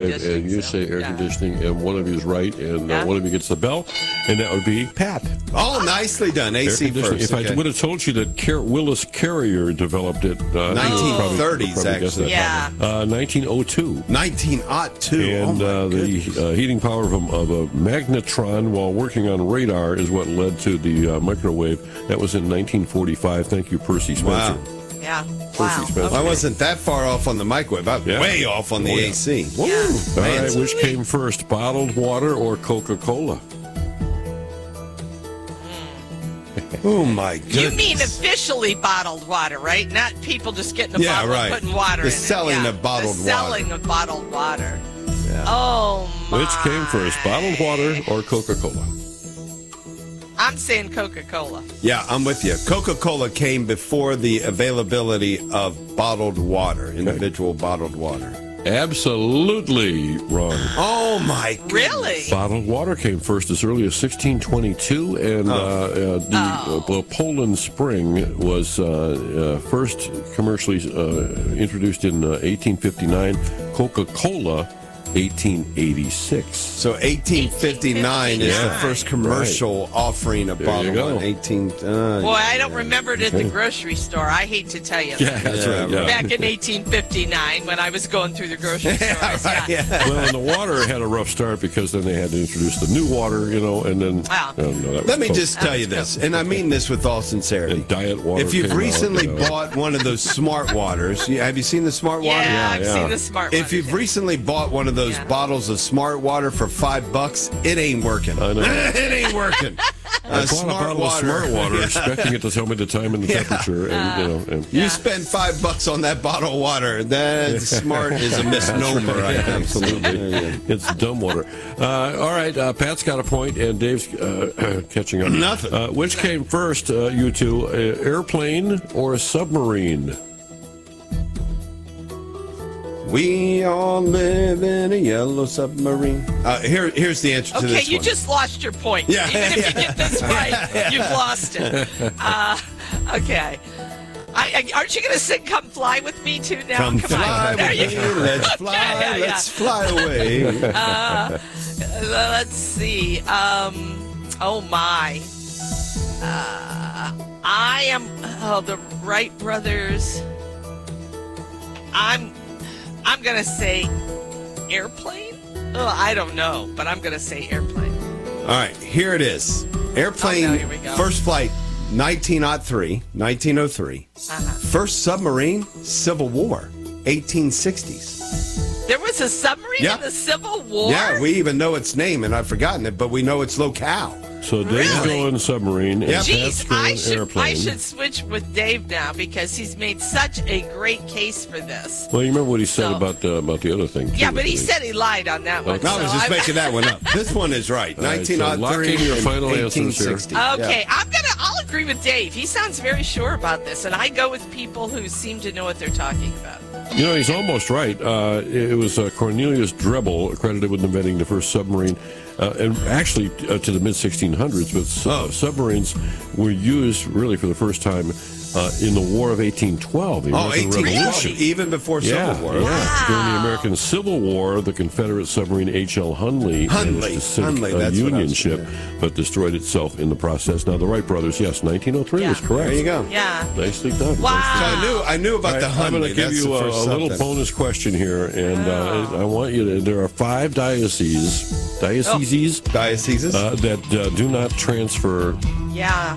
conditioning. And you say air conditioning, and one of you is right, and one of you gets the bell, and that would be Pat. Oh, nicely done. AC first. If I would have told you that Willis Carrier developed it, 1930s, actually. Yeah. 1902. 1902. And the heating power of a magnetron while working on radar is what led to the microwave. That was in 1945. Thank you, Percy Spencer. Wow. Yeah. Percy Spencer. I wasn't that far off on the microwave. I was way off on the AC. All right, which came first, bottled water or Coca-Cola? Oh, my goodness. You mean officially bottled water, right? Not people just getting a bottle and putting water in it. Selling of bottled water. Selling of bottled water. Yeah. Oh, my. Which came first, bottled water or Coca-Cola? I'm saying Coca-Cola. Yeah, I'm with you. Coca-Cola came before the availability of bottled water, individual bottled water. Absolutely wrong. Oh, my goodness. Really? Bottled water came first as early as 1622, and the Poland Spring was first commercially introduced in 1859. Coca-Cola, 1886. So 1859 is the first commercial offering of bottled water. Boy, I don't remember it at the grocery store. I hate to tell you. Yeah, that's right. Yeah. Back in 1859 when I was going through the grocery stores. Well, and the water had a rough start because then they had to introduce the new water, and then... Let me just tell you this, and I mean this with all sincerity. And diet water. If you've recently bought one of those smart waters, have you seen the smart water? Yeah, I've seen the smart water. If you've recently bought one of those bottles of smart water for $5, it ain't working. I know. It ain't working. I bought a bottle of smart water expecting it to tell me the time and the temperature. And, you spend $5 on that bottle of water. That smart is a misnomer, I think. Absolutely. It's dumb water. All right, Pat's got a point, and Dave's catching up. Nothing. Which came first, you two, airplane or a submarine? We all live in a yellow submarine. Here's the answer to this one. Okay, you just lost your point. Yeah. Even if you get this right, you've lost it. Okay. Aren't you going to sing Come Fly With Me, too, now? Come fly with me, let's fly, let's fly away. Let's see. Oh, my. I am, the Wright brothers. I'm going to say airplane? Oh, I don't know, but I'm going to say airplane. All right, here it is. Airplane, here we go. First flight, 1903. First submarine, Civil War, 1860s. There was a submarine in the Civil War? Yeah, we even know its name, and I've forgotten it, but we know its locale. So Dave's going submarine, and Pat's going airplane. I should switch with Dave now because he's made such a great case for this. Well, you remember what he said about the other thing, too. Yeah, but he said he lied on that one. No, I was just making that one up. This one is right. 1903 lock in your final answers here. Okay, I'll agree with Dave. He sounds very sure about this, and I go with people who seem to know what they're talking about. He's almost right. It was Cornelius Drebbel credited with inventing the first submarine, and actually to the mid-1600s, but submarines were used really for the first time in the War of 1812, the American Revolution. Even before Civil War. Yeah. Wow. During the American Civil War, the Confederate submarine H.L. Hunley managed to sink a Union ship, but destroyed itself in the process. Now, the Wright brothers, yes, 1903 was correct. There you go. Yeah. Nicely done. Wow. So I knew about the Hunley. I'm going to give you a little bonus question here, and I want you to. There are 5 dioceses that do not transfer. Yeah.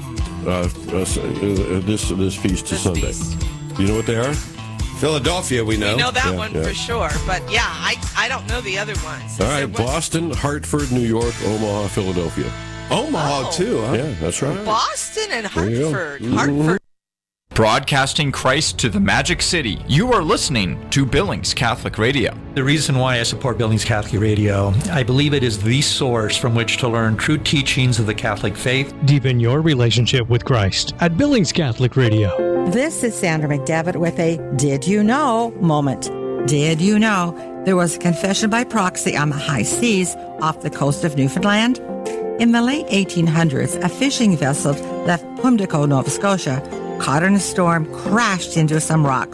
This feast to Sunday. You know what they are? Philadelphia, we know. We know that one for sure, but I don't know the other ones. All right, Boston, Hartford, New York, Omaha, Philadelphia. Omaha too, huh? Yeah, that's right. Boston and Hartford. Hartford. Broadcasting Christ to the Magic City, you are listening to Billings Catholic Radio. The reason why I support Billings Catholic Radio, I believe it is the source from which to learn true teachings of the Catholic faith. Deepen your relationship with Christ at Billings Catholic Radio. This is Sandra McDevitt with a Did You Know moment. Did you know there was a confession by proxy on the high seas off the coast of Newfoundland? In the late 1800s, a fishing vessel left Pimlico, Nova Scotia, caught in a storm, crashed into some rocks.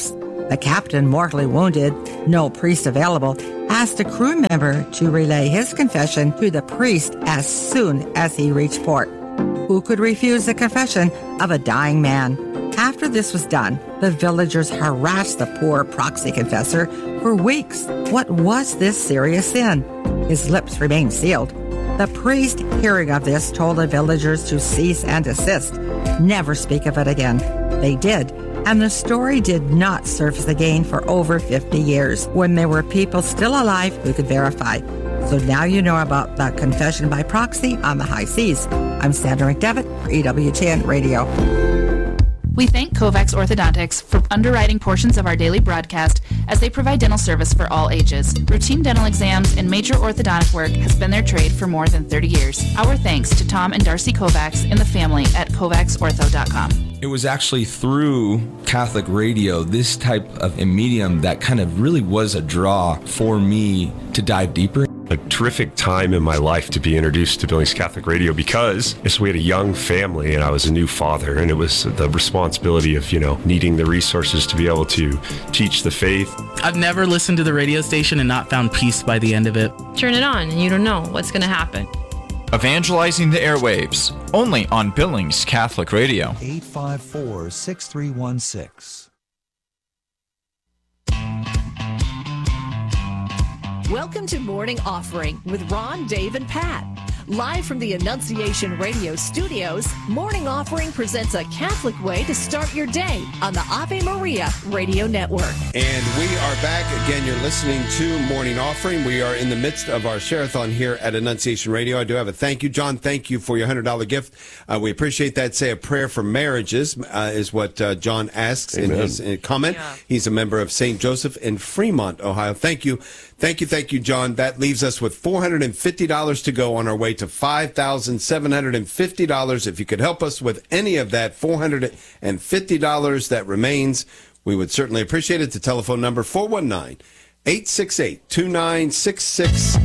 The captain, mortally wounded, no priest available, asked a crew member to relay his confession to the priest as soon as he reached port. Who could refuse the confession of a dying man? After this was done, the villagers harassed the poor proxy confessor for weeks. What was this serious sin? His lips remained sealed. The priest, hearing of this, told the villagers to cease and desist. Never speak of it again. They did, and the story did not surface again for over 50 years, when there were people still alive who could verify. So now you know about the confession by proxy on the high seas. I'm Sandra McDevitt for EWTN Radio. We thank Kovacs Orthodontics for underwriting portions of our daily broadcast as they provide dental service for all ages. Routine dental exams and major orthodontic work has been their trade for more than 30 years. Our thanks to Tom and Darcy Kovacs and the family at KovacsOrtho.com. It was actually through Catholic radio, this type of a medium, that kind of really was a draw for me to dive deeper. A terrific time in my life to be introduced to Billings Catholic Radio because we had a young family and I was a new father, and it was the responsibility of, needing the resources to be able to teach the faith. I've never listened to the radio station and not found peace by the end of it. Turn it on and you don't know what's going to happen. Evangelizing the airwaves, only on Billings Catholic Radio. 854-6316. Welcome to Morning Offering with Ron, Dave, and Pat. Live from the Annunciation Radio studios, Morning Offering presents a Catholic way to start your day on the Ave Maria Radio Network. And we are back. Again, you're listening to Morning Offering. We are in the midst of our share-a-thon here at Annunciation Radio. I do have a thank you. John, thank you for your $100 gift. We appreciate that. Say a prayer for marriages is what John asks in his comment. Yeah. He's a member of St. Joseph in Fremont, Ohio. Thank you. Thank you, John. That leaves us with $450 to go on our way to $5,750. If you could help us with any of that $450 that remains, we would certainly appreciate it. The telephone number, 419-868-2966,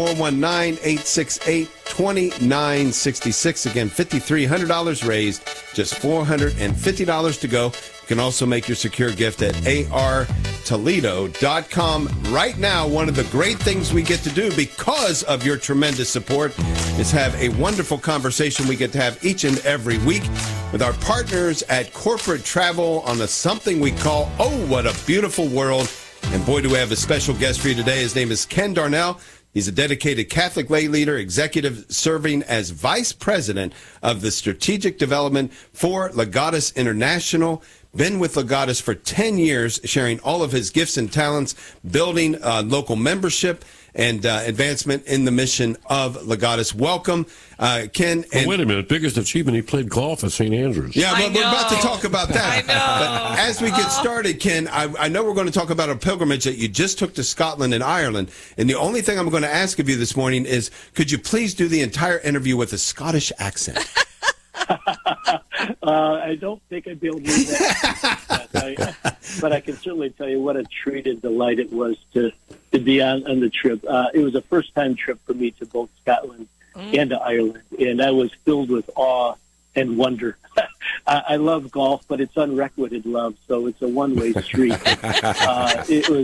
419-868-2966. Again, $5,300 raised, just $450 to go. You can also make your secure gift at artoledo.com. Right now, one of the great things we get to do because of your tremendous support is have a wonderful conversation we get to have each and every week with our partners at Corporate Travel on something we call Oh, What a Beautiful World. And boy, do we have a special guest for you today. His name is Ken Darnell. He's a dedicated Catholic lay leader, executive serving as vice president of the strategic development for Legatus International. Been with Legatus for 10 years, sharing all of his gifts and talents, building local membership and advancement in the mission of Legatus. Welcome, Ken. And wait a minute. Biggest achievement, he played golf at St. Andrews. Yeah, but we're about to talk about that. But as we get started, Ken, I know we're going to talk about a pilgrimage that you just took to Scotland and Ireland. And the only thing I'm going to ask of you this morning is, could you please do the entire interview with a Scottish accent? I don't think I'd be able to do that. But I can certainly tell you what a treat and delight it was to be on the trip. It was a first-time trip for me to both Scotland and to Ireland, and I was filled with awe and wonder. I love golf, but it's unrequited love, so it's a one-way street. It was,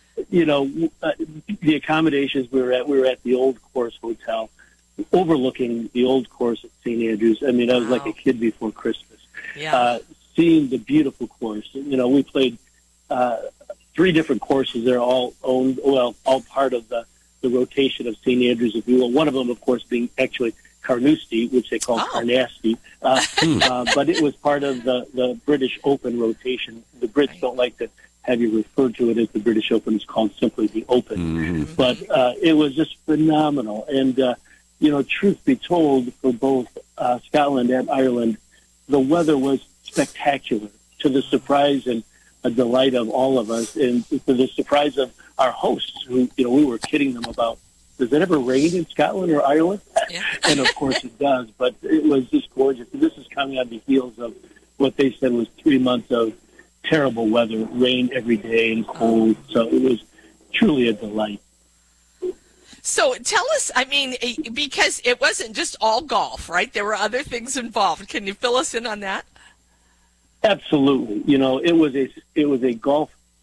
the accommodations we were at the Old Course Hotel, overlooking the Old Course at St. Andrews. I mean, I was like a kid before Christmas. Yeah. Seeing the beautiful course. We played 3 different courses. They're all owned, all part of the rotation of St. Andrews, if you will. One of them, of course, being actually Carnoustie, which they call Carnastie. But it was part of the British Open rotation. The Brits don't like to have you refer to it as the British Open. It's called simply the Open. Mm-hmm. But it was just phenomenal. And, truth be told, for both Scotland and Ireland, the weather was spectacular, to the surprise and a delight of all of us, and to the surprise of our hosts, who, we were kidding them about, does it ever rain in Scotland or Ireland? Yeah. And, of course, it does, but it was just gorgeous. And this is coming on the heels of what they said was 3 months of terrible weather, rain every day and cold, so it was truly a delight. So tell us, because it wasn't just all golf, right? There were other things involved. Can you fill us in on that? Absolutely. It was a golf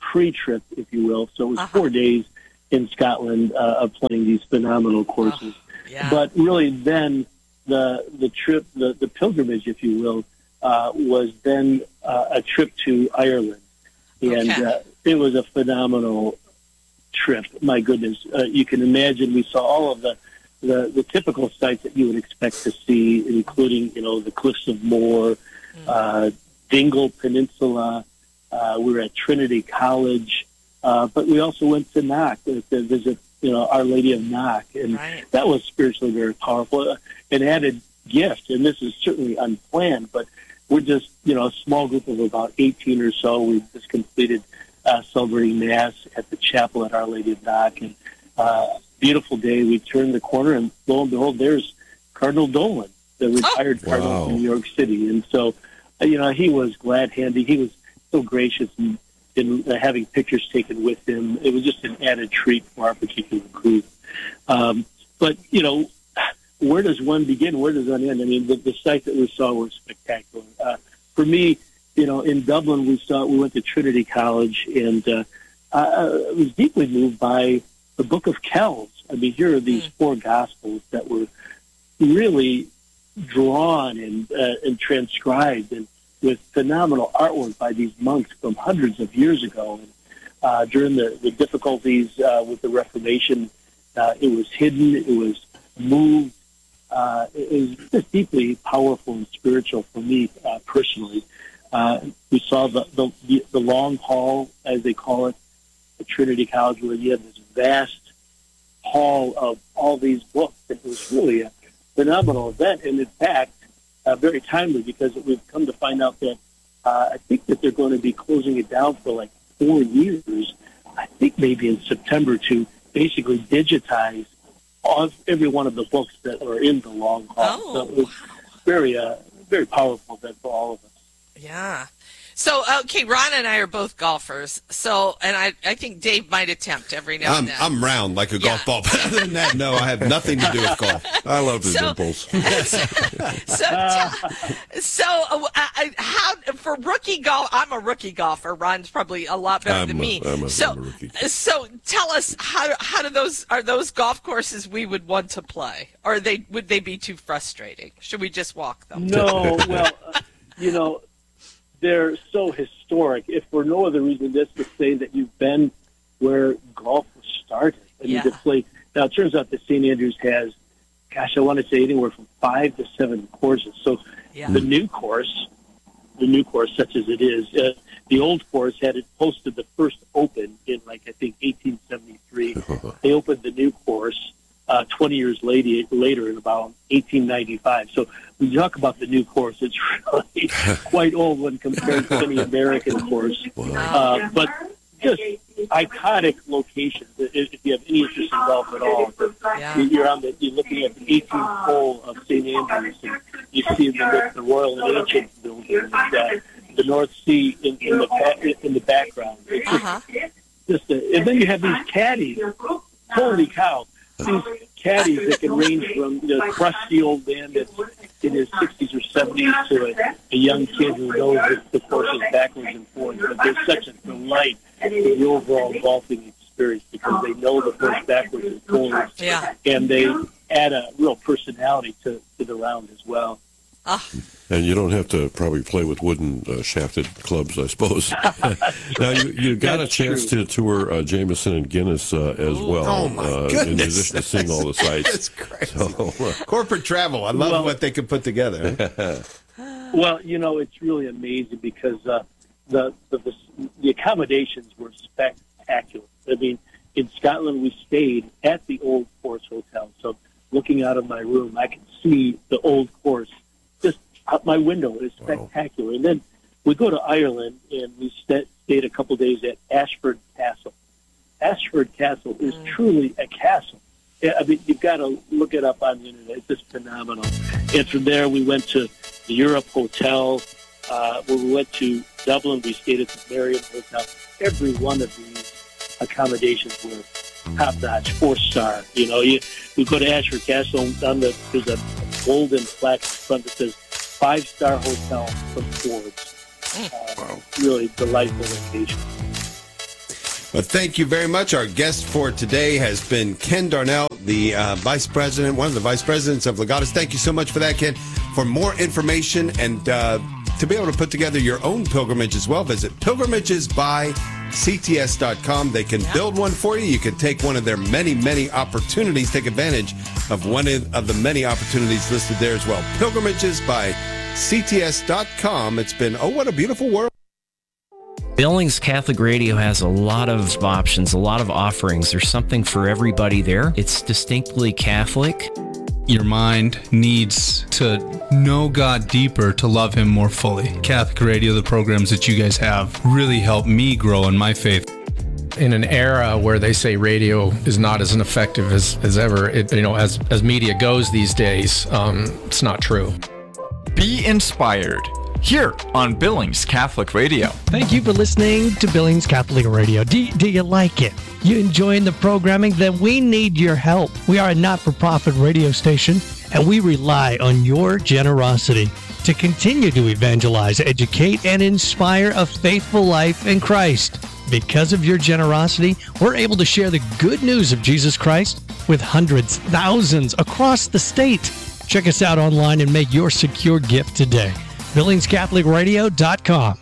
pre-trip, if you will. So it was 4 days in Scotland of playing these phenomenal courses. But really then the trip, the pilgrimage, if you will, was then a trip to Ireland. And it was a phenomenal trip. My goodness. You can imagine we saw all of the typical sites that you would expect to see, including, the Cliffs of Moher, Dingle Peninsula. We were at Trinity College. But we also went to Knock to visit, Our Lady of Knock. And that was spiritually very powerful. An added gift, and this is certainly unplanned, but we're just, a small group of about 18 or so. We just completed celebrating Mass at the chapel at Our Lady of Knock. And beautiful day. We turned the corner, and lo and behold, there's Cardinal Dolan, the retired Cardinal from New York City. And so, he was glad-handed. He was so gracious in having pictures taken with him. It was just an added treat for our particular group. But, where does one begin? Where does one end? I mean, the sites that we saw were spectacular. For me, in Dublin, we went to Trinity College, and I was deeply moved by the Book of Kells. I mean, here are these 4 Gospels that were really drawn and transcribed, and with phenomenal artwork by these monks from hundreds of years ago. And during the difficulties with the Reformation, it was hidden, it was moved. It was just deeply powerful and spiritual for me personally. We saw the long hall, as they call it, at Trinity College, where you have this vast hall of all these books. It was really a phenomenal event, and in fact, very timely, because we've come to find out that I think that they're going to be closing it down for like 4 years. I think maybe in September, to basically digitize every one of the books that are in the long hall. So it was very, very powerful event for all of us. Yeah. So, okay, Ron and I are both golfers. So, and I think Dave might attempt every now and then. I'm round like a golf ball, but other than that, no, I have nothing to do with golf. I love the dimples. How for rookie golf? I'm a rookie golfer. Ron's probably a lot better than me. I'm a rookie. So, tell us how are those golf courses we would want to play, or would they be too frustrating? Should we just walk them? No, well, they're so historic, if for no other reason just to say that you've been where golf was started. I mean, to play. Now, it turns out that St. Andrews has, I want to say anywhere from 5 to 7 courses. So the new course, such as it is, the old course had it hosted the first Open in, I think, 1873. They opened the new course 20 years later in about 1895. So when you talk about the new course, it's really quite old when compared to any American course. But just iconic locations. If you have any interest in golf at all, you're looking at the 18th hole of St. Andrews, and you see the Royal and Ancient building, and the North Sea in the background. It's and then you have these caddies. Holy cow! These caddies that can range from the crusty old man that's in his 60s or 70s to a young kid who knows the courses backwards and forwards. But there's such a delight in the overall golfing experience because they know the course backwards and forwards. And they add a real personality to the round as well. And you don't have to probably play with wooden shafted clubs, I suppose. Now, you got a chance to tour Jameson and Guinness as well. Oh, my goodness. In addition to seeing all the sites. That's crazy. Corporate travel. I love what they could put together. Well, it's really amazing because the accommodations were spectacular. I mean, in Scotland, we stayed at the Old Course Hotel. So looking out of my room, I can see the Old Course just out my window. Is spectacular. And then we go to Ireland, and we stayed a couple days at Ashford Castle. Ashford Castle is truly a castle. I mean, you've got to look it up on the internet. It's just phenomenal. And from there, we went to the Europe Hotel. When we went to Dublin, we stayed at the Marriott Hotel. Every one of these accommodations were top-notch, 4-star. We go to Ashford Castle, and there's a golden plaque in front that says 5-star hotel from Forbes. Really delightful location. Well, thank you very much. Our guest for today has been Ken Darnell, the vice president, one of the vice presidents of Legatus. Thank you so much for that, Ken. For more information and to be able to put together your own pilgrimage as well, visit pilgrimagesbycts.com. They can build one for you. You can take one of their many, many opportunities, take advantage of one of the many opportunities listed there as well. Pilgrimagesbycts.com. It's been, what a beautiful world. Billings Catholic Radio has a lot of options, a lot of offerings. There's something for everybody there. It's distinctly Catholic. Your mind needs to know God deeper to love Him more fully. Catholic Radio, the programs that you guys have, really helped me grow in my faith. In an era where they say radio is not as effective as ever, as media goes these days, it's not true. Be inspired. Here on Billings Catholic Radio. Thank you for listening to Billings Catholic Radio. Do you like it? You enjoying the programming? Then we need your help. We are a not-for-profit radio station, and we rely on your generosity to continue to evangelize, educate, and inspire a faithful life in Christ. Because of your generosity, we're able to share the good news of Jesus Christ with hundreds, thousands across the state. Check us out online and make your secure gift today. BillingsCatholicRadio.com.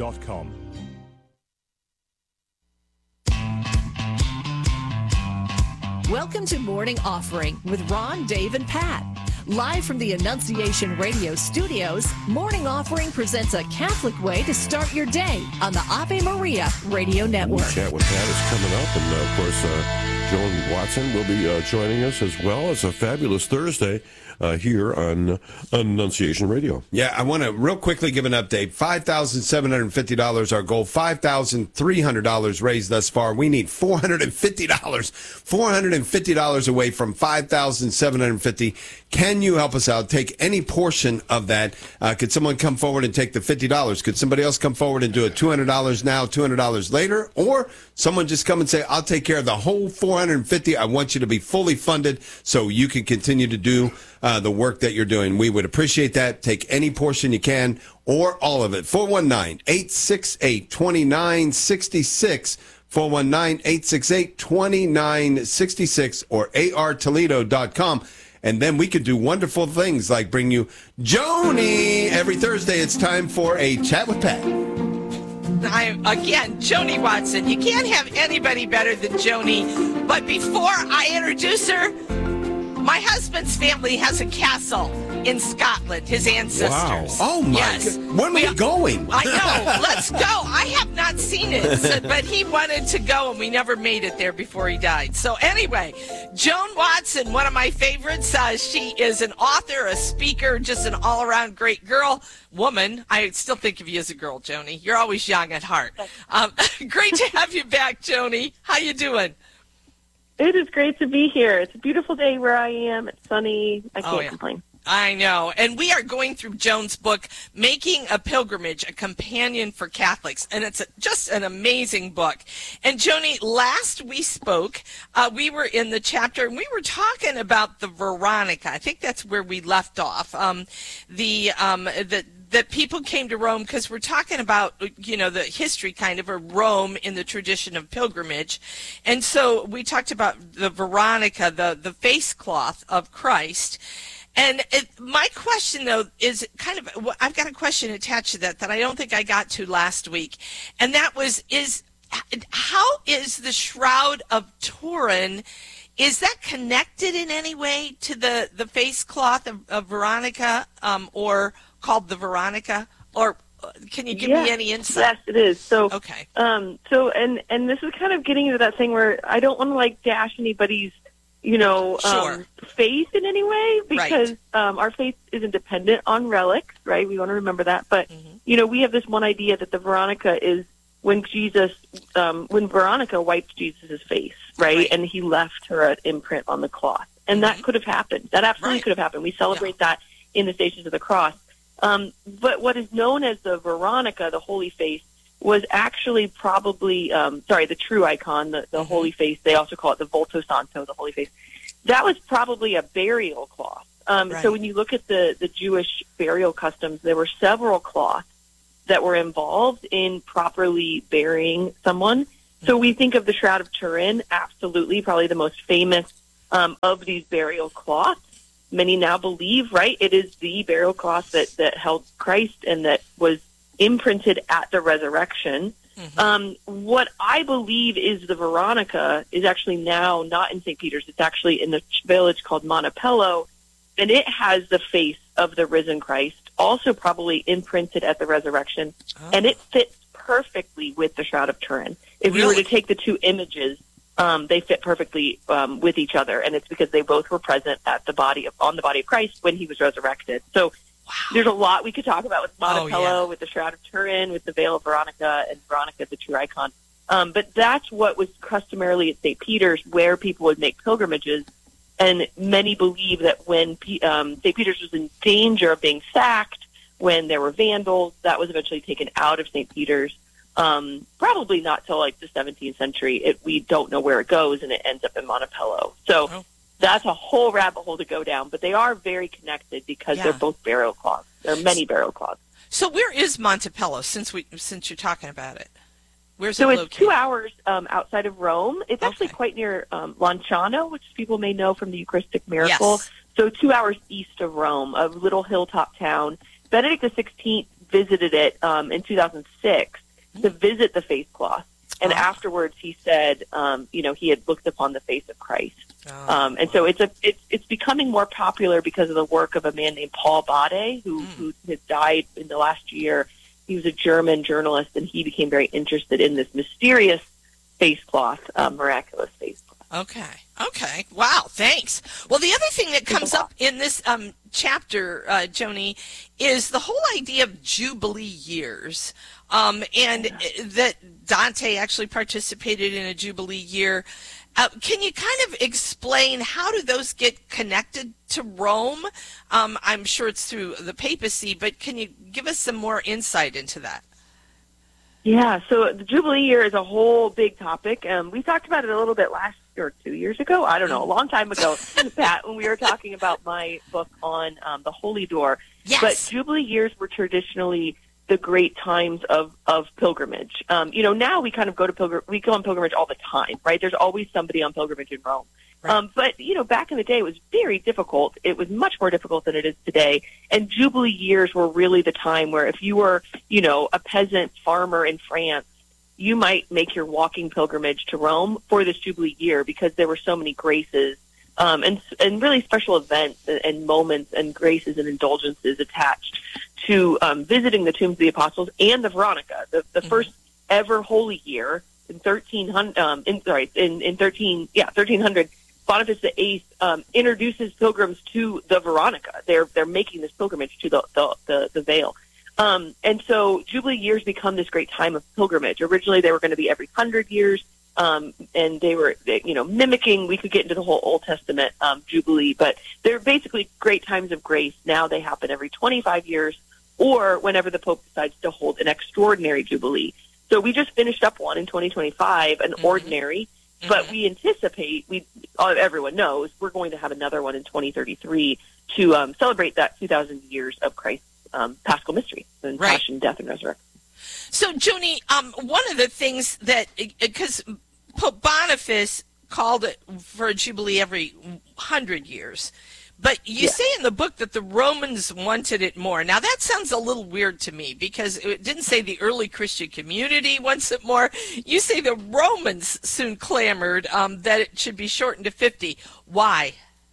Welcome to Morning Offering with Ron, Dave, and Pat. Live from the Annunciation Radio studios, Morning Offering presents a Catholic way to start your day on the Ave Maria Radio Network. Chat with Pat is coming up, and of course, Joan Watson will be joining us as well. It's a fabulous Thursday here on Annunciation Radio. Yeah, I want to real quickly give an update. $5,750 our goal. $5,300 raised thus far. We need $450. $450 away from $5,750. Can you help us out? Take any portion of that. Could someone come forward and take the $50? Could somebody else come forward and do it $200 now, $200 later? Or someone just come and say, I'll take care of the whole $450. I want you to be fully funded so you can continue to do the work that you're doing. We would appreciate that. Take any portion you can or all of it. 419-868-2966. 419-868-2966 or artoledo.com. And then we could do wonderful things like bring you Joni. Every Thursday, it's time for a Chat with Pat. Again, Joni Watson. You can't have anybody better than Joni. But before I introduce her, my husband's family has a castle in Scotland, his ancestors. Wow. Oh, my yes. God. When are we going? I know. Let's go. I have not seen it, but he wanted to go, and we never made it there before he died. So anyway, Joan Watson, one of my favorites. She is an author, a speaker, just an all-around great woman. I still think of you as a girl, Joni. You're always young at heart. Great to have you back, Joni. How you doing? It is great to be here. It's a beautiful day where I am. It's sunny. I can't complain. I know. And we are going through Joan's book, Making a Pilgrimage, a Companion for Catholics. And it's just an amazing book. And Joni, last we spoke, we were in the chapter, and we were talking about the Veronica. I think that's where we left off. That people came to Rome because we're talking about, the history kind of of Rome in the tradition of pilgrimage. And so we talked about the Veronica, the face cloth of Christ. And my question, though, is I've got a question attached to that I don't think I got to last week. And that how is the Shroud of Turin, is that connected in any way to the face cloth of Veronica, or called the Veronica? Or can you give me any insight? Yes, it is. So, okay. And this is kind of getting into that thing where I don't want to dash anybody's faith in any way, because our faith isn't dependent on relics, right? We want to remember that. But, we have this one idea that the Veronica is when Veronica wiped Jesus' face, right? And he left her an imprint on the cloth. And that could have happened. That absolutely could have happened. We celebrate that in the Stations of the Cross. But what is known as the Veronica, the Holy Face, was actually probably, the true icon, the Holy Face. They also call it the Volto Santo, the Holy Face. That was probably a burial cloth. So when you look at the Jewish burial customs, there were several cloths that were involved in properly burying someone. So we think of the Shroud of Turin, absolutely, probably the most famous of these burial cloths. Many now believe, right, it is the burial cloth that held Christ and that was imprinted at the resurrection. What I believe is the Veronica is actually now not in St. Peter's. It's actually in the village called Montepello, and it has the face of the risen Christ, also probably imprinted at the resurrection, and it fits perfectly with the Shroud of Turin. If you were to take the two images, they fit perfectly with each other, and it's because they both were present at on the body of Christ when he was resurrected. So there's a lot we could talk about with Montepello, with the Shroud of Turin, with the Veil of Veronica, and Veronica, the true icon. But that's what was customarily at St. Peter's, where people would make pilgrimages. And many believe that when St. Peter's was in danger of being sacked, when there were vandals, that was eventually taken out of St. Peter's. Probably not till like the 17th century. We don't know where it goes, and it ends up in Montepello. So that's a whole rabbit hole to go down. But they are very connected because they're both burial cloths. There are many burial cloths. So where is Montepello? Since you're talking about it, where's so it it's located? 2 hours outside of Rome. It's actually quite near Lanciano, which people may know from the Eucharistic Miracle. Yes. So 2 hours east of Rome, a little hilltop town. Benedict XVI visited it in 2006 to visit the face cloth. And afterwards he said, he had looked upon the face of Christ. And so it's becoming more popular because of the work of a man named Paul Bade, who has died in the last year. He was a German journalist, and he became very interested in this mysterious face cloth, miraculous face cloth. Okay. Wow, thanks. Well, the other thing that comes up in this chapter, Joni, is the whole idea of Jubilee years. And that Dante actually participated in a Jubilee year. Can you kind of explain how do those get connected to Rome? I'm sure it's through the papacy, but can you give us some more insight into that? Yeah, so the Jubilee year is a whole big topic. We talked about it a little bit last year or 2 years ago. I don't know, a long time ago, Pat, when we were talking about my book on the Holy Door. Yes. But Jubilee years were traditionally the great times of pilgrimage. Now we kind of we go on pilgrimage all the time, right? There's always somebody on pilgrimage in Rome. Right. But back in the day, it was very difficult. It was much more difficult than it is today. And Jubilee years were really the time where if you were, a peasant farmer in France, you might make your walking pilgrimage to Rome for this Jubilee year because there were so many graces and really special events and moments and graces and indulgences attached to visiting the tombs of the apostles and the Veronica, the first ever holy year in 1300. Boniface VIII introduces pilgrims to the Veronica. They're making this pilgrimage to the Veil. And so Jubilee years become this great time of pilgrimage. Originally, they were going to be every 100 years, and they were, mimicking. We could get into the whole Old Testament Jubilee, but they're basically great times of grace. Now they happen every 25 years, or whenever the Pope decides to hold an extraordinary Jubilee. So we just finished up one in 2025, an ordinary. But we anticipate, everyone knows, we're going to have another one in 2033 to celebrate that 2,000 years of Christ's Paschal mystery, and passion, death, and resurrection. So, Joni, one of the things that, because Pope Boniface called it for a Jubilee every 100 years, but you say in the book that the Romans wanted it more. Now, that sounds a little weird to me because it didn't say the early Christian community wants it more. You say the Romans soon clamored that it should be shortened to 50. Why?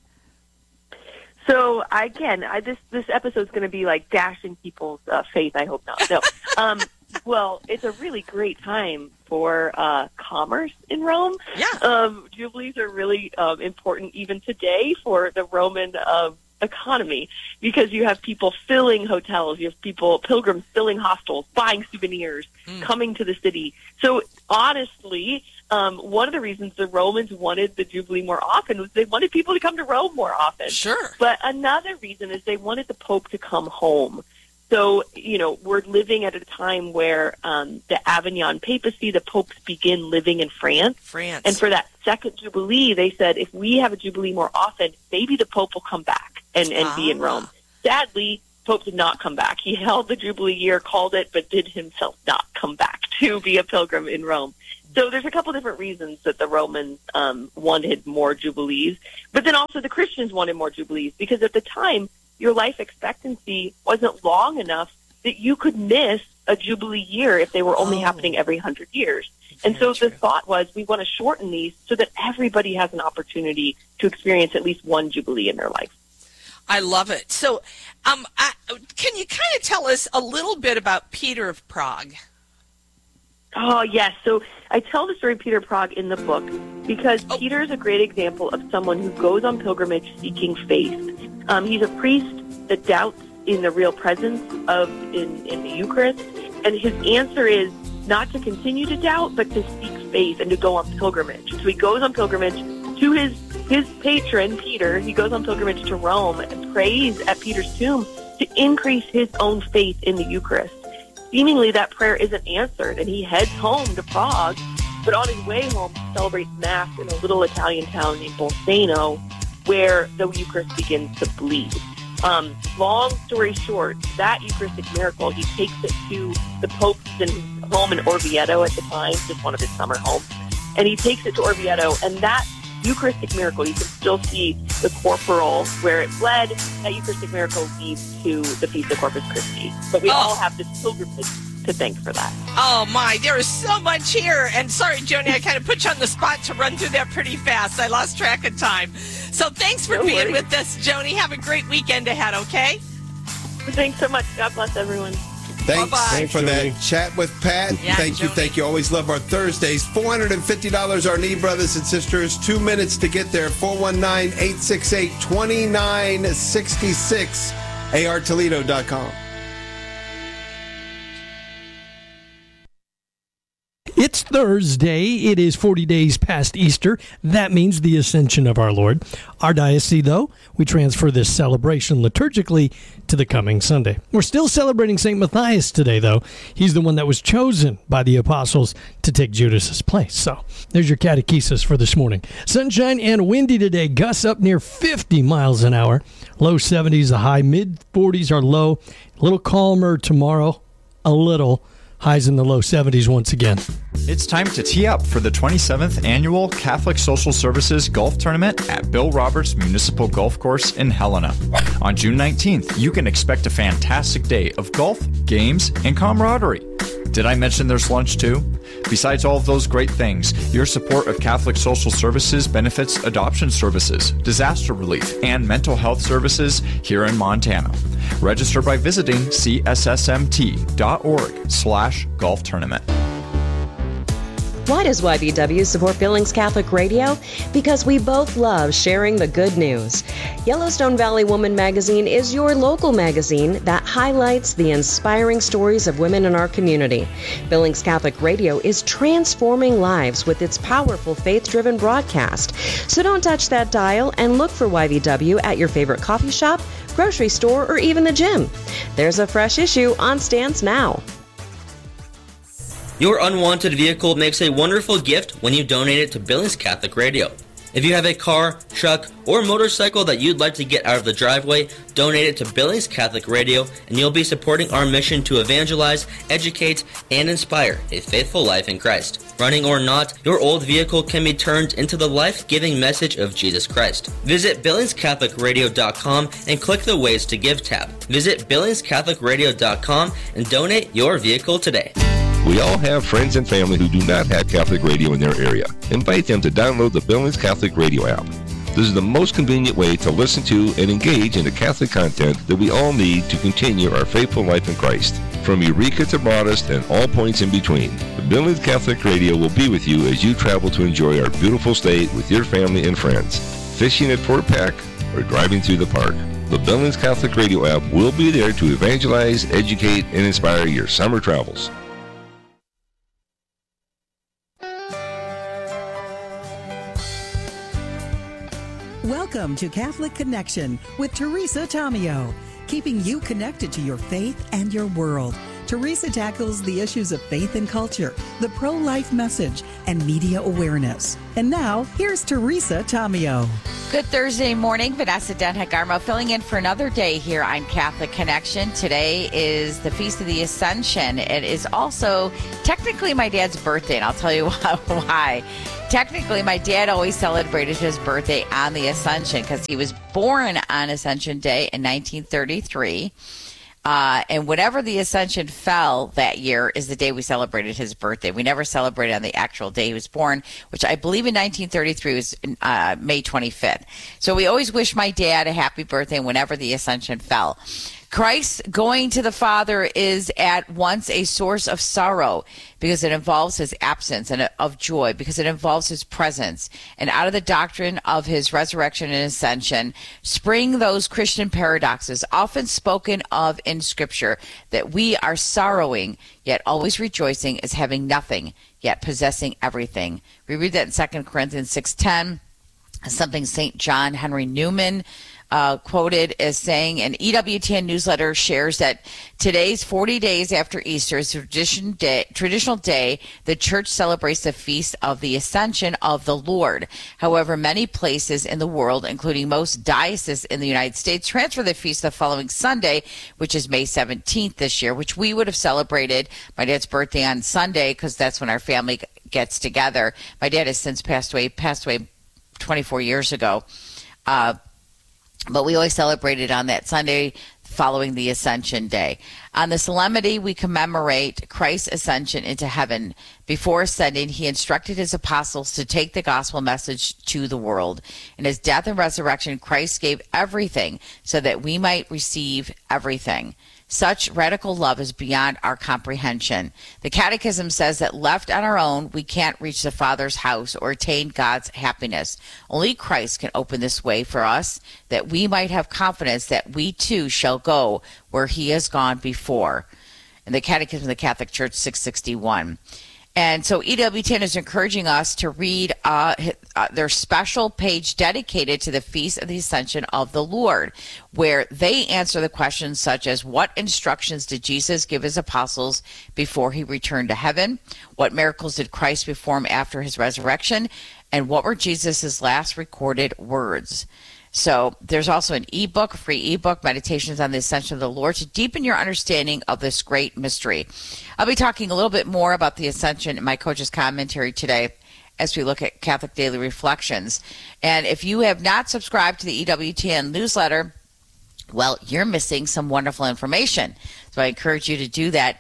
So, this episode is going to be like dashing people's faith. I hope not. No. Well, it's a really great time for commerce in Rome. Yeah. Jubilees are really important even today for the Roman economy because you have people filling hotels, you have pilgrims filling hostels, buying souvenirs, coming to the city. So honestly, one of the reasons the Romans wanted the Jubilee more often was they wanted people to come to Rome more often. Sure. But another reason is they wanted the Pope to come home. So, we're living at a time where the Avignon papacy, the popes begin living in France. And for that second Jubilee, they said, if we have a Jubilee more often, maybe the Pope will come back and be in Rome. Sadly, Pope did not come back. He held the Jubilee year, called it, but did himself not come back to be a pilgrim in Rome. So there's a couple different reasons that the Romans wanted more jubilees, but then also the Christians wanted more jubilees, because at the time, your life expectancy wasn't long enough that you could miss a jubilee year if they were only happening every 100 years. And so the thought was, we want to shorten these so that everybody has an opportunity to experience at least one jubilee in their life. I love it. So can you kind of tell us a little bit about Peter of Prague? Oh, yes. So I tell the story of Peter of Prague in the book because Peter is a great example of someone who goes on pilgrimage seeking faith. He's a priest that doubts in the real presence of in the Eucharist, and his answer is not to continue to doubt, but to seek faith and to go on pilgrimage. So he goes on pilgrimage to his patron, Peter. He goes on pilgrimage to Rome and prays at Peter's tomb to increase his own faith in the Eucharist. Seemingly that prayer isn't answered, and he heads home to Prague, but on his way home he celebrates Mass in a little Italian town named Bolseno, where the Eucharist begins to bleed. Long story short, that Eucharistic miracle, he takes it to the Pope's home in Orvieto at the time, just one of his summer homes, and he takes it to Orvieto, and that Eucharistic miracle, you can still see the corporal where it bled. That Eucharistic miracle leads to the Feast of Corpus Christi. But we all have this pilgrimage to thank for that. Oh, my, there is so much here. And sorry, Joni, I kind of put you on the spot to run through that pretty fast. I lost track of time. So thanks for being with us, Joni. Have a great weekend ahead, okay? Thanks so much. God bless everyone. Thanks for that chat with Pat. Yeah, thank you. Always love our Thursdays. $450 our need, brothers and sisters. 2 minutes to get there. 419-868-2966. ARToledo.com. It's Thursday. It is 40 days past Easter. That means the Ascension of our Lord. Our diocese, though, we transfer this celebration liturgically to the coming Sunday. We're still celebrating St. Matthias today, though. He's the one that was chosen by the apostles to take Judas's place. So there's your catechesis for this morning. Sunshine and windy today. Gusts up near 50 miles an hour. Low 70s, the high. Mid 40s are low. A little calmer tomorrow. A little. Highs in the low 70s once again. It's time to tee up for the 27th Annual Catholic Social Services Golf Tournament at Bill Roberts Municipal Golf Course in Helena. On June 19th, you can expect a fantastic day of golf, games, and camaraderie. Did I mention there's lunch too? Besides all of those great things, your support of Catholic Social Services benefits adoption services, disaster relief, and mental health services here in Montana. Register by visiting cssmt.org/golf tournament. Why does YBW support Billings Catholic Radio? Because we both love sharing the good news. Yellowstone Valley Woman Magazine is your local magazine that highlights the inspiring stories of women in our community. Billings Catholic Radio is transforming lives with its powerful faith-driven broadcast. So don't touch that dial and look for YBW at your favorite coffee shop, grocery store, or even the gym. There's a fresh issue on stands now. Your unwanted vehicle makes a wonderful gift when you donate it to Billings Catholic Radio. If you have a car, truck, or motorcycle that you'd like to get out of the driveway, donate it to Billings Catholic Radio, and you'll be supporting our mission to evangelize, educate, and inspire a faithful life in Christ. Running or not, your old vehicle can be turned into the life-giving message of Jesus Christ. Visit BillingsCatholicRadio.com and click the Ways to Give tab. Visit BillingsCatholicRadio.com and donate your vehicle today. We all have friends and family who do not have Catholic radio in their area. Invite them to download the Billings Catholic Radio app. This is the most convenient way to listen to and engage in the Catholic content that we all need to continue our faithful life in Christ. From Eureka to Modest and all points in between, the Billings Catholic Radio will be with you as you travel to enjoy our beautiful state with your family and friends, fishing at Fort Peck, or driving through the park. The Billings Catholic Radio app will be there to evangelize, educate, and inspire your summer travels. Welcome to Catholic Connection with Teresa Tomeo, keeping you connected to your faith and your world. Teresa tackles the issues of faith and culture, the pro-life message, and media awareness. And now, here's Teresa Tomeo. Good Thursday morning. Vanessa Denha-Garmo filling in for another day here on Catholic Connection. Today is the Feast of the Ascension. It is also technically my dad's birthday, and I'll tell you why. Technically, my dad always celebrated his birthday on the Ascension because he was born on Ascension Day in 1933. And whenever the Ascension fell that year is the day we celebrated his birthday. We never celebrated on the actual day he was born, which I believe in 1933 was May 25th. So we always wish my dad a happy birthday whenever the Ascension fell. Christ going to the Father is at once a source of sorrow because it involves his absence, and of joy because it involves his presence. And out of the doctrine of his resurrection and ascension spring those Christian paradoxes often spoken of in Scripture, that we are sorrowing yet always rejoicing, as having nothing yet possessing everything. We read that in 2 Corinthians 6:10, something St. John Henry Newman quoted as saying. An EWTN newsletter shares that today's 40 days after Easter is traditional day. The church celebrates the feast of the Ascension of the Lord. However, many places in the world, including most dioceses in the United States, transfer the feast the following Sunday, which is May 17th this year, which we would have celebrated my dad's birthday on Sunday because that's when our family gets together. My dad has since passed away 24 years ago. But we always celebrated on that Sunday following the Ascension Day. On the solemnity, we commemorate Christ's ascension into heaven. Before ascending, he instructed his apostles to take the gospel message to the world. In his death and resurrection, Christ gave everything so that we might receive everything. Such radical love is beyond our comprehension. The Catechism says that left on our own, we can't reach the Father's house or attain God's happiness. Only Christ can open this way for us, that we might have confidence that we too shall go where he has gone before. In the Catechism of the Catholic Church, 661. And so EWTN is encouraging us to read their special page dedicated to the Feast of the Ascension of the Lord, where they answer the questions such as, what instructions did Jesus give his apostles before he returned to heaven? What miracles did Christ perform after his resurrection? And what were Jesus' last recorded words? So there's also an ebook, a free ebook, Meditations on the Ascension of the Lord, to deepen your understanding of this great mystery. I'll be talking a little bit more about the Ascension in my coach's commentary today as we look at Catholic Daily Reflections. And if you have not subscribed to the EWTN newsletter, well, you're missing some wonderful information. So I encourage you to do that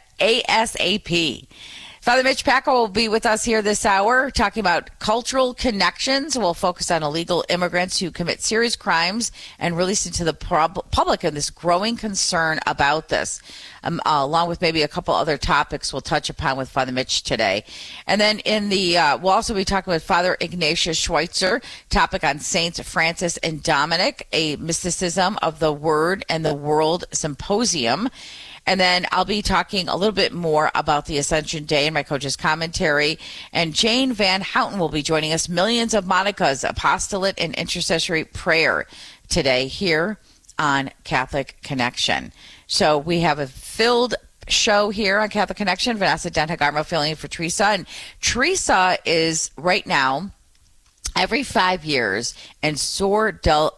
ASAP. Father Mitch Pacwa will be with us here this hour talking about cultural connections. We'll focus on illegal immigrants who commit serious crimes and release into the public and this growing concern about this, along with maybe a couple other topics we'll touch upon with Father Mitch today. And then we'll also be talking with Father Ignatius Schweitzer, topic on Saints Francis and Dominic, a mysticism of the Word and the World Symposium. And then I'll be talking a little bit more about the Ascension Day in my coach's commentary. And Jane Van Houten will be joining us, Millions of Monica's Apostolate and Intercessory Prayer, today here on Catholic Connection. So we have a filled show here on Catholic Connection. Vanessa Denha-Garmo filling in for Teresa. And Teresa is right now, every 5 years, in Sor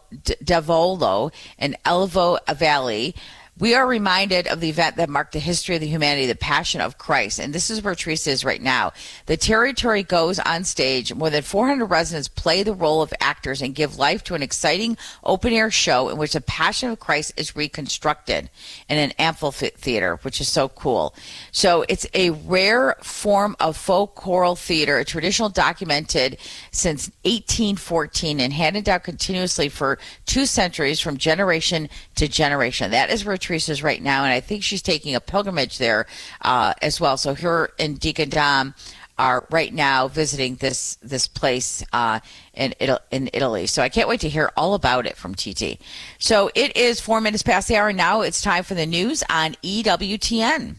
Davolo in Elvo Valley, we are reminded of the event that marked the history of the humanity, the Passion of Christ. And this is where Teresa is right now. The territory goes on stage. More than 400 residents play the role of actors and give life to an exciting open-air show in which the Passion of Christ is reconstructed in an amphitheater, which is so cool. So it's a rare form of folk choral theater, a traditional documented since 1814 and handed down continuously for 2 centuries from generation to generation. That is where Teresa's right now, and I think she's taking a pilgrimage there as well. So her and Deacon Dom are right now visiting this place in Italy. So I can't wait to hear all about it from TT. So it is 4 minutes past the hour. Now it's time for the news on EWTN.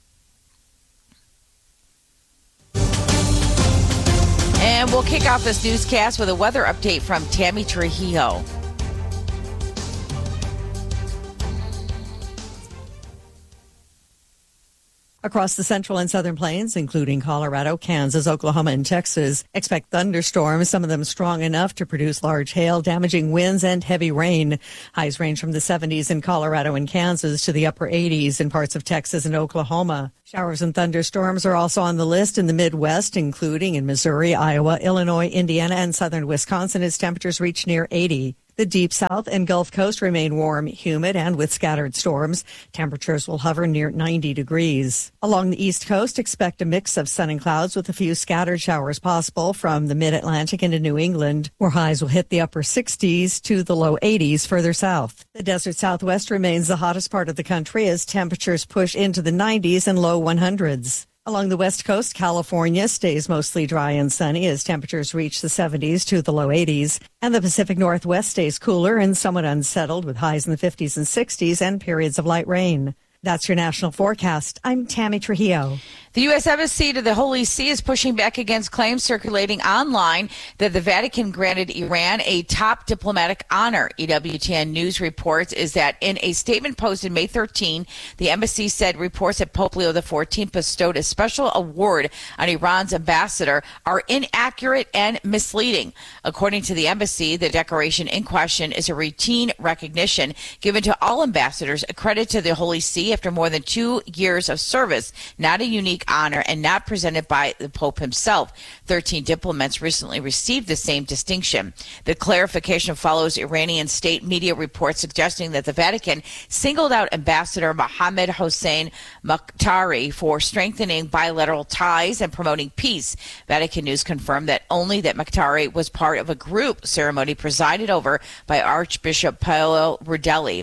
And we'll kick off this newscast with a weather update from Tammy Trujillo. Across the central and southern plains, including Colorado, Kansas, Oklahoma, and Texas, expect thunderstorms, some of them strong enough to produce large hail, damaging winds, and heavy rain. Highs range from the 70s in Colorado and Kansas to the upper 80s in parts of Texas and Oklahoma. Showers and thunderstorms are also on the list in the Midwest, including in Missouri, Iowa, Illinois, Indiana, and southern Wisconsin as temperatures reach near 80. The Deep South and Gulf Coast remain warm, humid, and with scattered storms. Temperatures will hover near 90 degrees. Along the East Coast, expect a mix of sun and clouds with a few scattered showers possible from the mid-Atlantic into New England, where highs will hit the upper 60s to the low 80s further south. The desert Southwest remains the hottest part of the country as temperatures push into the 90s and low 100s. Along the West Coast, California stays mostly dry and sunny as temperatures reach the 70s to the low 80s. And the Pacific Northwest stays cooler and somewhat unsettled with highs in the 50s and 60s and periods of light rain. That's your national forecast. I'm Tammy Trujillo. The U.S. Embassy to the Holy See is pushing back against claims circulating online that the Vatican granted Iran a top diplomatic honor. EWTN News reports is that in a statement posted May 13, the embassy said reports that Pope Leo XIV bestowed a special award on Iran's ambassador are inaccurate and misleading. According to the embassy, the decoration in question is a routine recognition given to all ambassadors accredited to the Holy See after more than 2 years of service, not a unique honor and not presented by the Pope himself. 13 diplomats recently received the same distinction. The clarification follows Iranian state media reports suggesting that the Vatican singled out Ambassador Mohammad Hossein Makhtari for strengthening bilateral ties and promoting peace. Vatican News confirmed that only that Makhtari was part of a group ceremony presided over by Archbishop Paolo Rudelli.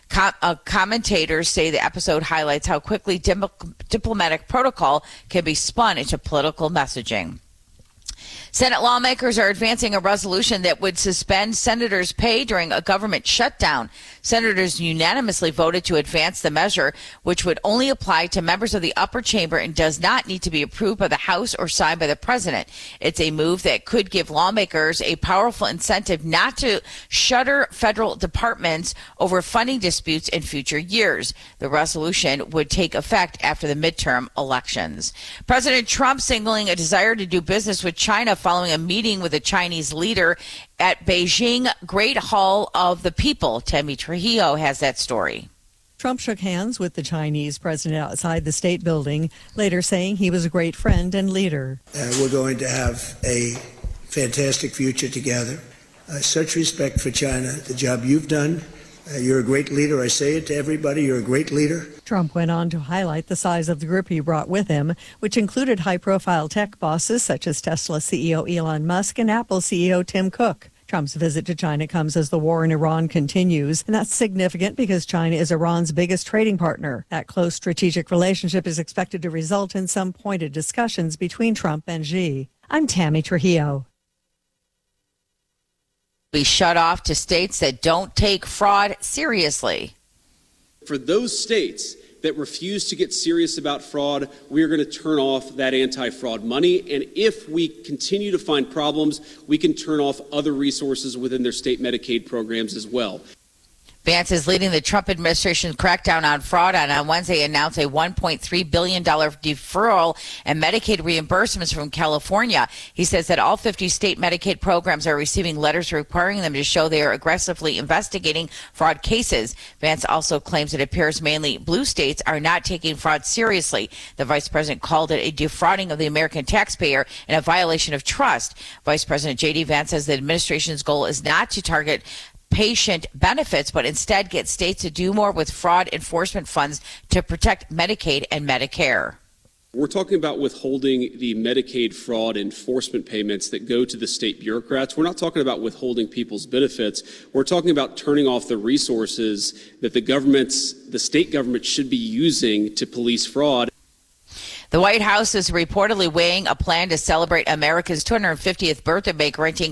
Commentators say the episode highlights how quickly diplomatic protocol can be spun into political messaging. Senate lawmakers are advancing a resolution that would suspend senators' pay during a government shutdown. Senators unanimously voted to advance the measure, which would only apply to members of the upper chamber and does not need to be approved by the House or signed by the president. It's a move that could give lawmakers a powerful incentive not to shutter federal departments over funding disputes in future years. The resolution would take effect after the midterm elections. President Trump signaling a desire to do business with China following a meeting with a Chinese leader at Beijing Great Hall of the People. Tammy Trujillo has that story. Trump shook hands with the Chinese president outside the State Building, later saying he was a great friend and leader. We're going to have a fantastic future together. Such respect for China, the job you've done. You're a great leader. I say it to everybody. You're a great leader. Trump went on to highlight the size of the group he brought with him, which included high-profile tech bosses such as Tesla CEO Elon Musk and Apple CEO Tim Cook. Trump's visit to China comes as the war in Iran continues, and that's significant because China is Iran's biggest trading partner. That close strategic relationship is expected to result in some pointed discussions between Trump and Xi. I'm Tammy Trujillo. Be shut off to states that don't take fraud seriously. For those states that refuse to get serious about fraud, we are going to turn off that anti-fraud money. And if we continue to find problems, we can turn off other resources within their state Medicaid programs as well. Vance is leading the Trump administration's crackdown on fraud and on Wednesday announced a $1.3 billion deferral and Medicaid reimbursements from California. He says that all 50 state Medicaid programs are receiving letters requiring them to show they are aggressively investigating fraud cases. Vance also claims it appears mainly blue states are not taking fraud seriously. The vice president called it a defrauding of the American taxpayer and a violation of trust. Vice President J.D. Vance says the administration's goal is not to target patient benefits, but instead get states to do more with fraud enforcement funds to protect Medicaid and Medicare. We're talking about withholding the Medicaid fraud enforcement payments that go to the state bureaucrats. We're not talking about withholding people's benefits. We're talking about turning off the resources that the state government should be using to police fraud. The White House is reportedly weighing a plan to celebrate America's 250th birthday by granting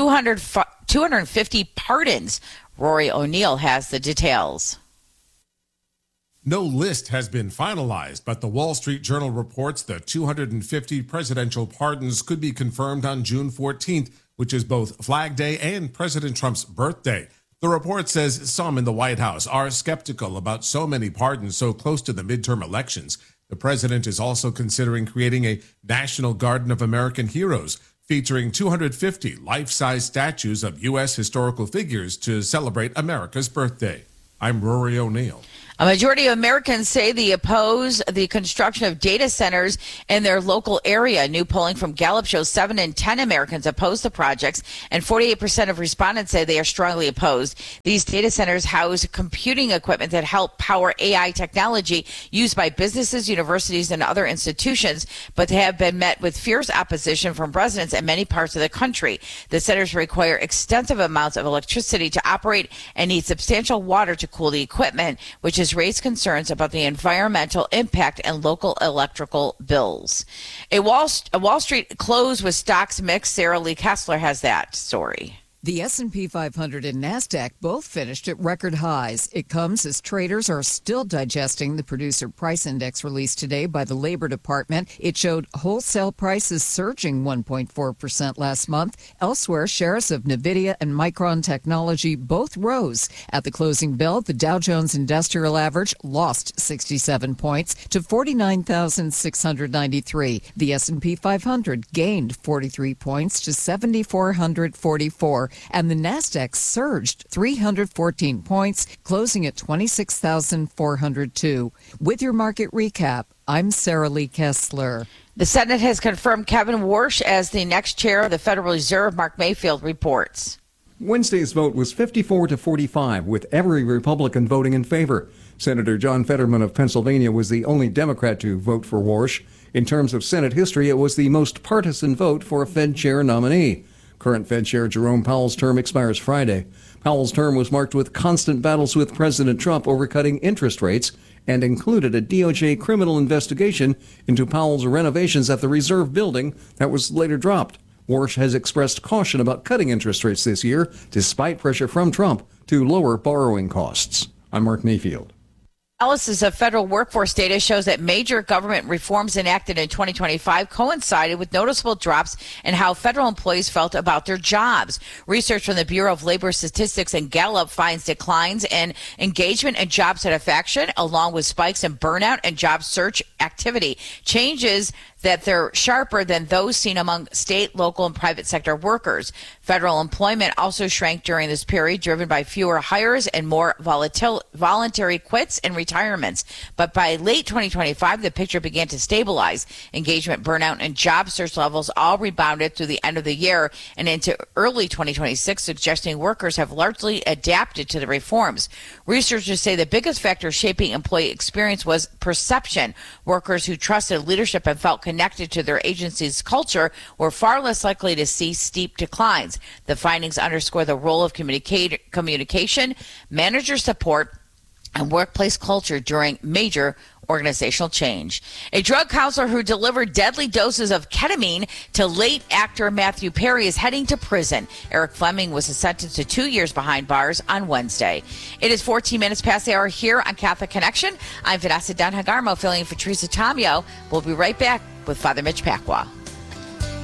250 pardons. Rory O'Neill has the details. No list has been finalized, but the Wall Street Journal reports the 250 presidential pardons could be confirmed on June 14th, which is both Flag Day and President Trump's birthday. The report says some in the White House are skeptical about so many pardons so close to the midterm elections. The president is also considering creating a National Garden of American Heroes, featuring 250 life-size statues of U.S. historical figures to celebrate America's birthday. I'm Rory O'Neill. A majority of Americans say they oppose the construction of data centers in their local area. New polling from Gallup shows 7 in 10 Americans oppose the projects, and 48% of respondents say they are strongly opposed. These data centers house computing equipment that help power AI technology used by businesses, universities, and other institutions, but they have been met with fierce opposition from residents in many parts of the country. The centers require extensive amounts of electricity to operate and need substantial water to cool the equipment, which is raised concerns about the environmental impact and local electrical bills. A Wall Street close with stocks mixed. Sarah Lee Kessler has that story. The S&P 500 and NASDAQ both finished at record highs. It comes as traders are still digesting the Producer Price Index released today by the Labor Department. It showed wholesale prices surging 1.4% last month. Elsewhere, shares of NVIDIA and Micron Technology both rose. At the closing bell, the Dow Jones Industrial Average lost 67 points to 49,693. The S&P 500 gained 43 points to 7,444. And the NASDAQ surged 314 points, closing at 26,402. With your market recap, I'm Sarah Lee Kessler. The Senate has confirmed Kevin Warsh as the next chair of the Federal Reserve. Mark Mayfield reports. Wednesday's vote was 54-45, with every Republican voting in favor. Senator John Fetterman of Pennsylvania was the only Democrat to vote for Warsh. In terms of Senate history, it was the most partisan vote for a Fed chair nominee. Current Fed Chair Jerome Powell's term expires Friday. Powell's term was marked with constant battles with President Trump over cutting interest rates and included a DOJ criminal investigation into Powell's renovations at the Reserve Building that was later dropped. Warsh has expressed caution about cutting interest rates this year, despite pressure from Trump to lower borrowing costs. I'm Mark Mayfield. Analysis of federal workforce data shows that major government reforms enacted in 2025 coincided with noticeable drops in how federal employees felt about their jobs. Research from the Bureau of Labor Statistics and Gallup finds declines in engagement and job satisfaction, along with spikes in burnout and job search activity. Changes that they're sharper than those seen among state, local, and private sector workers. Federal employment also shrank during this period, driven by fewer hires and more voluntary quits and retirements. But by late 2025, the picture began to stabilize. Engagement, burnout, and job search levels all rebounded through the end of the year and into early 2026, suggesting workers have largely adapted to the reforms. Researchers say the biggest factor shaping employee experience was perception. Workers who trusted leadership and felt connected to their agency's culture were far less likely to see steep declines. The findings underscore the role of communication, manager support, and workplace culture during major organizational change. A drug counselor who delivered deadly doses of ketamine to late actor Matthew Perry is heading to prison. Eric Fleming was sentenced to 2 years behind bars on Wednesday. It is 14 minutes past the hour here on Catholic Connection. I'm Vanessa Dunn-Hagarmo, filling in for Teresa Tomeo. We'll be right back with Father Mitch Pacwa.